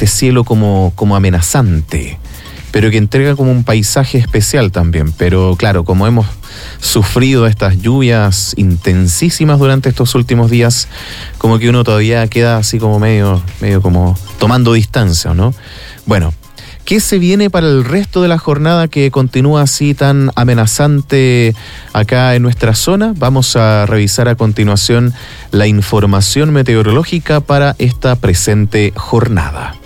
este cielo como amenazante, pero que entrega como un paisaje especial también. Pero claro, como hemos sufrido estas lluvias intensísimas durante estos últimos días, como que uno todavía queda así como medio como tomando distancia, ¿no? Bueno, ¿qué se viene para el resto de la jornada que continúa así tan amenazante acá en nuestra zona? Vamos a revisar a continuación la información meteorológica para esta presente jornada.